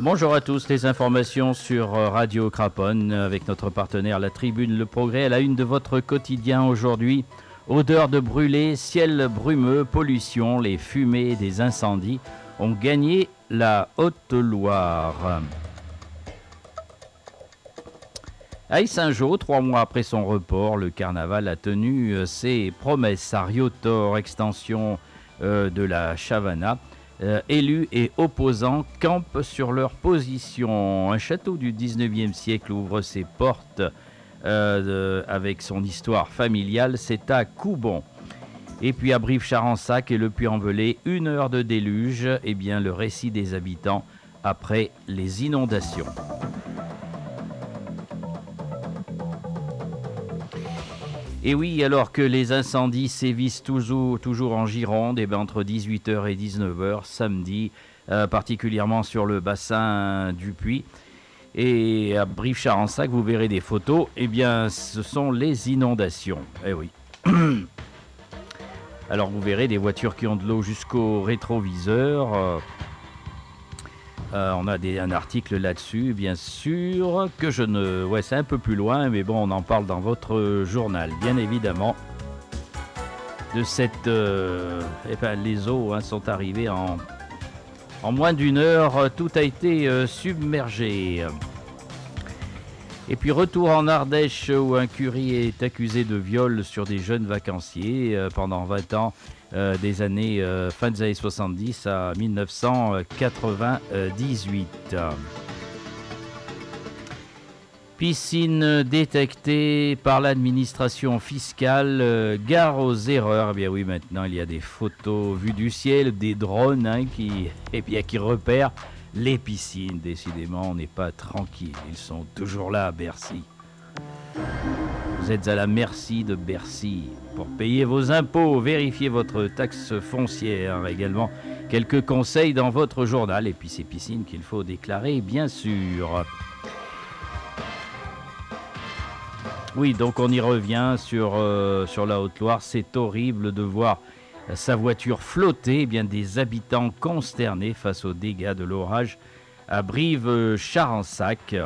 Bonjour à tous, les informations sur Radio Craponne avec notre partenaire La Tribune Le Progrès à la une de votre quotidien aujourd'hui. Odeur de brûlé, ciel brumeux, pollution, les fumées des incendies ont gagné la Haute-Loire. À Yssingeaux, 3 mois après son report, le carnaval a tenu ses promesses à Riotor, extension de la Chavana. Élus et opposants campent sur leur position. Un château du 19e siècle ouvre ses portes avec son histoire familiale. C'est à Coubon. Et puis à Brive-Charensac et le Puy-en-Velay, 1 heure de déluge. Eh bien, le récit des habitants après les inondations. Et oui, alors que les incendies sévissent toujours en Gironde, et bien entre 18h et 19h samedi, particulièrement sur le bassin du Puy. Et à Brive-Charensac, vous verrez des photos, et bien ce sont les inondations. Eh oui. Alors vous verrez des voitures qui ont de l'eau jusqu'au rétroviseur. On a un article là-dessus, bien sûr, que je ne... Ouais, c'est un peu plus loin, mais bon, on en parle dans votre journal, bien évidemment. De cette... les eaux sont arrivées en moins d'1 heure, tout a été submergé. Et puis retour en Ardèche, où un curé est accusé de viol sur des jeunes vacanciers pendant 20 ans. Des années fin des années 70 à 1998. Piscine détectée par l'administration fiscale, gare aux erreurs. Eh bien oui, maintenant il y a des photos vues du ciel, des drones qui repèrent les piscines. Décidément, on n'est pas tranquille. Ils sont toujours là à Bercy. Vous êtes à la merci de Bercy pour payer vos impôts, vérifier votre taxe foncière. Également, quelques conseils dans votre journal. Et puis ces piscines qu'il faut déclarer, bien sûr. Oui, donc on y revient sur la Haute-Loire. C'est horrible de voir sa voiture flotter. Eh bien, des habitants consternés face aux dégâts de l'orage à Brive-Charensac.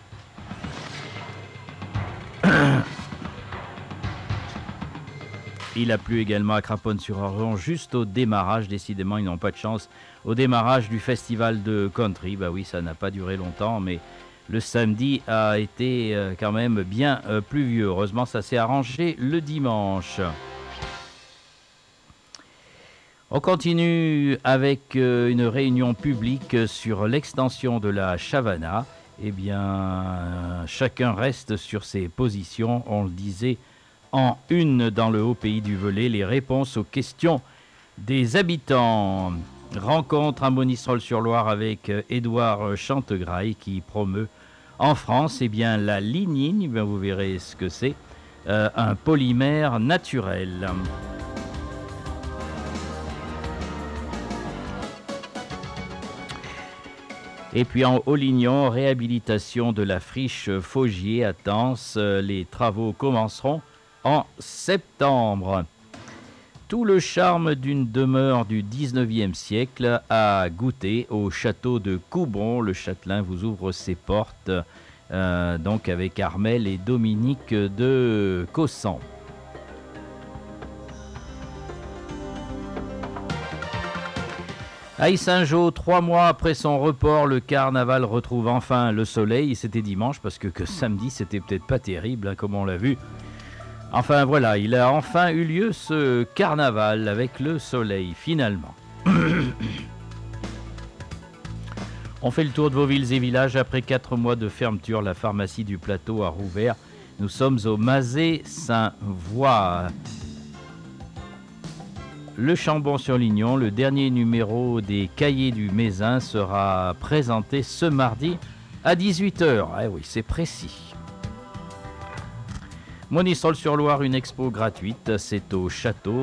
Il a plu également à Craponne-sur-Argent juste au démarrage. Décidément, ils n'ont pas de chance. Au démarrage du festival de country, bah oui, ça n'a pas duré longtemps, mais le samedi a été quand même bien pluvieux. Heureusement, ça s'est arrangé le dimanche. On continue avec une réunion publique sur l'extension de la Chavana. Eh bien, chacun reste sur ses positions, on le disait en une dans le haut pays du Velay, les réponses aux questions des habitants. Rencontre à Monistrol-sur-Loire avec Édouard Chantegraille qui promeut en France bien, la lignine. Bien, vous verrez ce que c'est, un polymère naturel. Et puis en Haut-Lignon, réhabilitation de la friche Faugier à Tence. Les travaux commenceront en septembre. Tout le charme d'une demeure du 19e siècle à goûter au château de Coubon. Le châtelain vous ouvre ses portes, donc avec Armel et Dominique de Cossan. À Yssingeaux, 3 mois après son report, le carnaval retrouve enfin le soleil. C'était dimanche parce que samedi, c'était peut-être pas terrible, comme on l'a vu. Enfin voilà, il a enfin eu lieu ce carnaval avec le soleil, finalement. On fait le tour de vos villes et villages. Après 4 mois de fermeture, la pharmacie du Plateau a rouvert. Nous sommes au Mazet-Saint-Voix. Le Chambon-sur-Lignon, le dernier numéro des Cahiers du Mézin sera présenté ce mardi à 18h. Ah oui, c'est précis. Monistrol-sur-Loire, une expo gratuite, c'est au château.